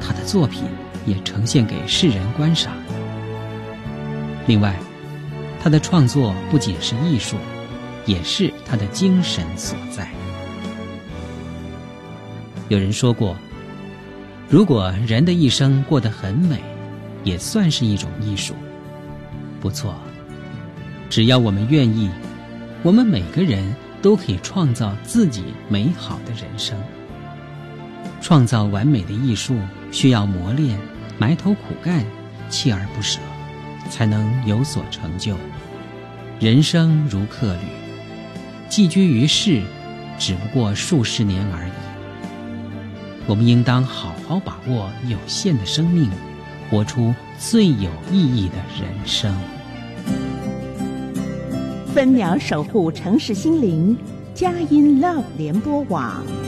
他的作品也呈现给世人观赏。另外，他的创作不仅是艺术，也是他的精神所在。有人说过，如果人的一生过得很美，也算是一种艺术。不错，只要我们愿意，我们每个人都可以创造自己美好的人生。创造完美的艺术需要磨练，埋头苦干，锲而不舍，才能有所成就。人生如客旅，寄居于世，只不过数十年而已。我们应当好好把握有限的生命，活出最有意义的人生。 分秒守护城市心灵，佳音 Love 联播网。